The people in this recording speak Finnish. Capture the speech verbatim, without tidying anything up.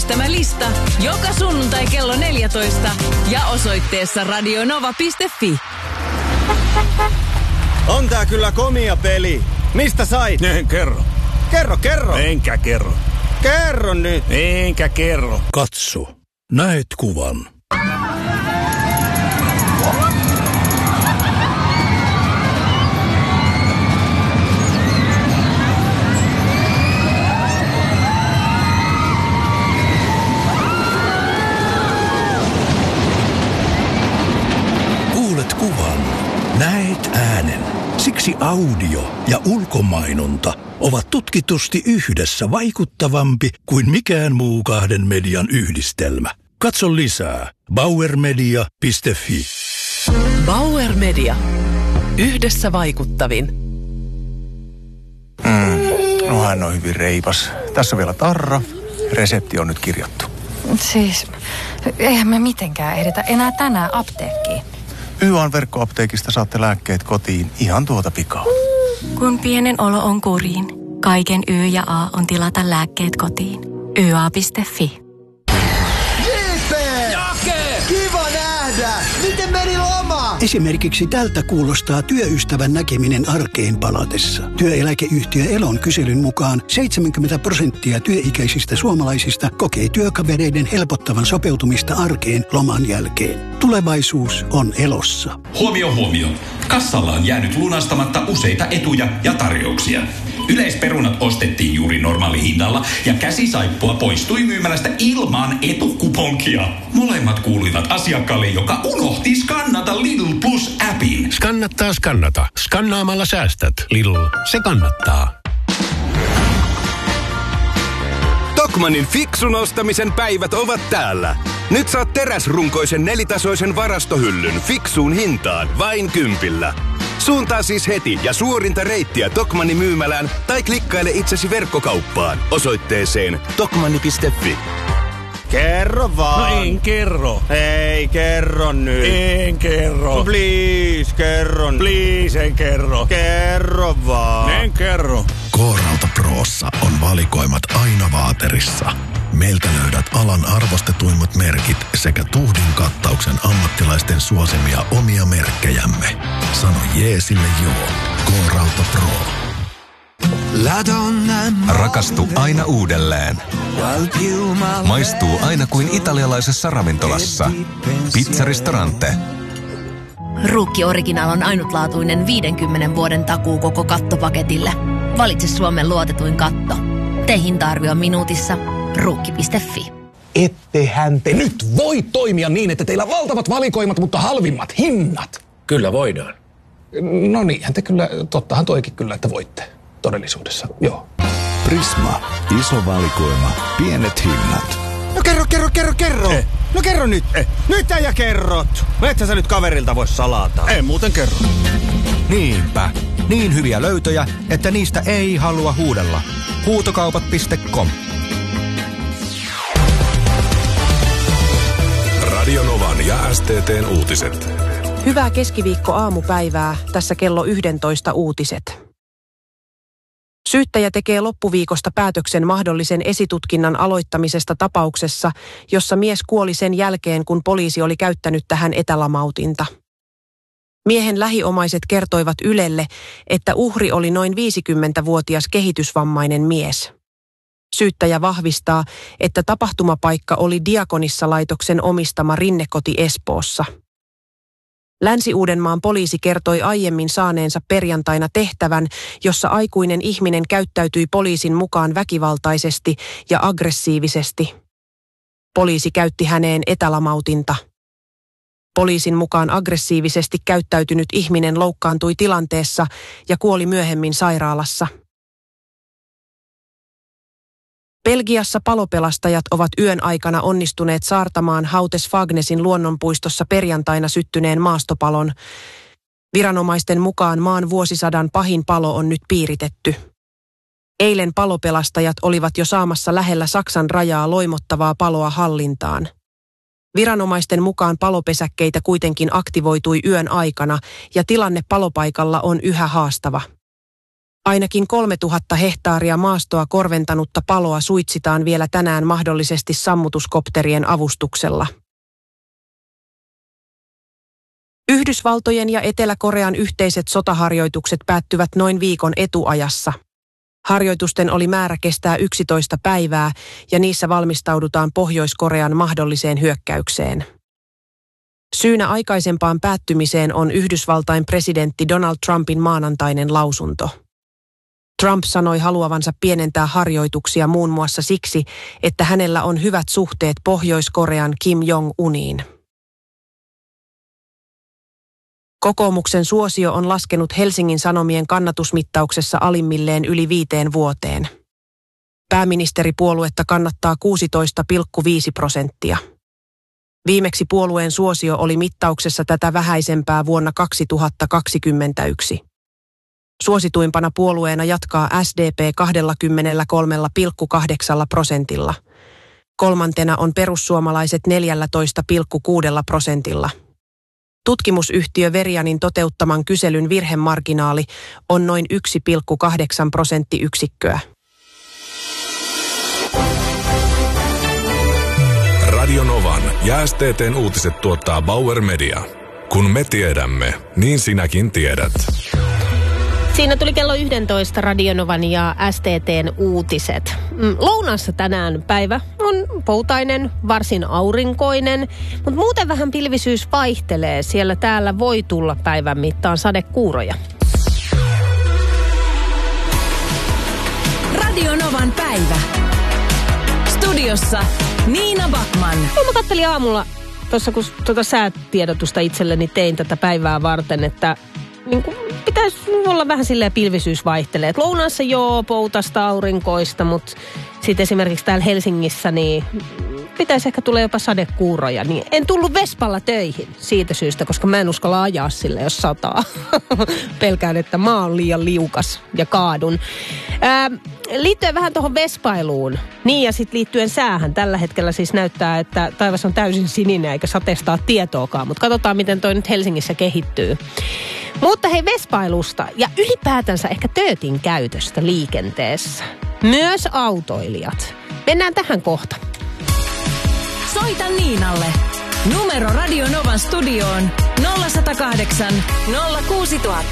ystävälista joka sunnuntai kello neljätoista ja osoitteessa radionova piste fi. On tää kyllä komia peli. Mistä sait? En kerro. Kerro, kerro. Enkä kerro. Kerro nyt. Enkä kerro. Katso. Näet kuvan. Kuulet kuvan. Näet äänen. Siksi audio ja ulkomainonta ovat tutkitusti yhdessä vaikuttavampi kuin mikään muu kahden median yhdistelmä. Katso lisää bauer media piste fi. Bauer Media. Yhdessä vaikuttavin. Mm. No hän on hyvin reipas. Tässä on vielä tarra. Resepti on nyt kirjattu. Siis, eihän me mitenkään edetä enää tänään apteekkiin. Y A N verkkoapteekista saatte lääkkeet kotiin ihan tuota pikaa. Kun pienen olo on kuriin, kaiken Y ja A on tilata lääkkeet kotiin. y a piste fi. Jake! Kiva nähdä! Miten meni loma? Esimerkiksi tältä kuulostaa työystävän näkeminen arkeen palatessa. Työeläkeyhtiö Elon kyselyn mukaan seitsemänkymmentä prosenttia työikäisistä suomalaisista kokee työkavereiden helpottavan sopeutumista arkeen loman jälkeen. Tulevaisuus on Elossa. Huomio, huomio. Kassalla on jäänyt lunastamatta useita etuja ja tarjouksia. Yleisperunat ostettiin juuri normaalihinnalla ja käsisaippua poistui myymälästä ilman etukuponkia. Molemmat kuuluivat asiakkaalle, joka unohti skannata Lidl Plus-appin. Skannattaa skannata. Skannaamalla säästät. Lidl. Se kannattaa. Tokmannin fiksun ostamisen päivät ovat täällä. Nyt saat teräsrunkoisen nelitasoisen varastohyllyn fiksuun hintaan vain kympillä. Suuntaa siis heti ja suorinta reittiä Tokmannin myymälään tai klikkaile itsesi verkkokauppaan osoitteeseen tokmanni piste fi. Kerro vaan. No en kerro. Ei, kerro nyt. En kerro. No please, kerro nyt. Please, en kerro. Kerro vaan. En kerro. K-Rauta Prossa on valikoimat aina vaaterissa. Meiltä löydät alan arvostetuimmat merkit sekä tuhdin kattauksen ammattilaisten suosimia omia merkkejämme. Sano jeesille joo. K-Rauta Pro. Rakastu aina uudelleen. Maistuu aina kuin italialaisessa ravintolassa. Pizzaristorante. Ruukki Original on ainutlaatuinen viidenkymmenen vuoden takuu koko kattopaketille. Valitse Suomen luotetuin katto. Tee hinta-arvio minuutissa. Ruukki piste fi. Ettehän te nyt voi toimia niin, että teillä on valtavat valikoimat, mutta halvimmat hinnat. Kyllä voidaan. No niinhän te kyllä, tottahan toikin kyllä, että voitte todellisuudessa, joo. Prisma. Iso valikoima. Pienet hinnat. No kerro, kerro, kerro, kerro. Eh. No kerro nyt. Eh. Nyt äijä kerrot. No et sä nyt kaverilta vois salata. En muuten kerro. Niinpä. Niin hyviä löytöjä, että niistä ei halua huudella. Huutokaupat piste com. Radionovan ja S T T:n uutiset. Hyvää keskiviikko-aamupäivää. Tässä kello yksitoista uutiset. Syyttäjä tekee loppuviikosta päätöksen mahdollisen esitutkinnan aloittamisesta tapauksessa, jossa mies kuoli sen jälkeen, kun poliisi oli käyttänyt tähän etälamautinta. Miehen lähiomaiset kertoivat Ylelle, että uhri oli noin viisikymmentävuotias kehitysvammainen mies. Syyttäjä vahvistaa, että tapahtumapaikka oli Diakonissa-laitoksen omistama Rinnekoti Espoossa. Länsi-Uudenmaan poliisi kertoi aiemmin saaneensa perjantaina tehtävän, jossa aikuinen ihminen käyttäytyi poliisin mukaan väkivaltaisesti ja aggressiivisesti. Poliisi käytti häneen etälamautinta. Poliisin mukaan aggressiivisesti käyttäytynyt ihminen loukkaantui tilanteessa ja kuoli myöhemmin sairaalassa. Belgiassa palopelastajat ovat yön aikana onnistuneet saartamaan Hautes-Fagnesin luonnonpuistossa perjantaina syttyneen maastopalon. Viranomaisten mukaan maan vuosisadan pahin palo on nyt piiritetty. Eilen palopelastajat olivat jo saamassa lähellä Saksan rajaa loimottavaa paloa hallintaan. Viranomaisten mukaan palopesäkkeitä kuitenkin aktivoitui yön aikana ja tilanne palopaikalla on yhä haastava. Ainakin kolmetuhatta hehtaaria maastoa korventanutta paloa suitsitaan vielä tänään mahdollisesti sammutuskopterien avustuksella. Yhdysvaltojen ja Etelä-Korean yhteiset sotaharjoitukset päättyvät noin viikon etuajassa. Harjoitusten oli määrä kestää yksitoista päivää ja niissä valmistaudutaan Pohjois-Korean mahdolliseen hyökkäykseen. Syynä aikaisempaan päättymiseen on Yhdysvaltain presidentti Donald Trumpin maanantainen lausunto. Trump sanoi haluavansa pienentää harjoituksia muun muassa siksi, että hänellä on hyvät suhteet Pohjois-Korean Kim Jong-uniin. Kokoomuksen suosio on laskenut Helsingin Sanomien kannatusmittauksessa alimmilleen yli viiteen vuoteen. Pääministeripuoluetta kannattaa kuusitoista pilkku viisi prosenttia. Viimeksi puolueen suosio oli mittauksessa tätä vähäisempää vuonna kaksituhattakaksikymmentäyksi. Suosituimpana puolueena jatkaa S D P kaksikymmentäkolme pilkku kahdeksan prosentilla. Kolmantena on perussuomalaiset neljätoista pilkku kuusi prosentilla. Tutkimusyhtiö Verianin toteuttaman kyselyn virhemarginaali on noin yksi pilkku kahdeksan prosenttiyksikköä. Radio Novan ja S T T:n uutiset tuottaa Bauer Media. Kun me tiedämme, niin sinäkin tiedät. Siinä tuli kello yksitoista Radio Novan ja S T T:n uutiset. Lounaassa tänään päivä on poutainen, varsin aurinkoinen, mutta muuten vähän pilvisyys vaihtelee. Siellä täällä voi tulla päivän mittaan sadekuuroja. Radio Novan päivä. Studiossa Niina Backman. Mä kattelin aamulla, tuossa kun tuota säätiedotusta itselleni tein tätä päivää varten, että niin kuin pitäisi olla vähän silleen pilvisyys vaihtelee. Et lounaassa joo, poutasta, aurinkoista, mutta sitten esimerkiksi täällä Helsingissä niin pitäisi ehkä tulla jopa sadekuuroja. Niin en tullut Vespalla töihin siitä syystä, koska mä en uskalla ajaa sille, jos sataa. Pelkään, että maa on liian liukas ja kaadun. Ää, liittyen vähän tuohon vespailuun, niin ja sitten liittyen säähän. Tällä hetkellä siis näyttää, että taivas on täysin sininen eikä sateesta ole tietoakaan. Mutta katsotaan, miten toi nyt Helsingissä kehittyy. Mutta hei vespailusta ja ylipäätänsä ehkä töötin käytöstä liikenteessä. Myös autoilijat. Mennään tähän kohta. Soita Niinalle. Numero Radio Novan studioon nolla yksi nolla kahdeksan nolla kuusi nolla nolla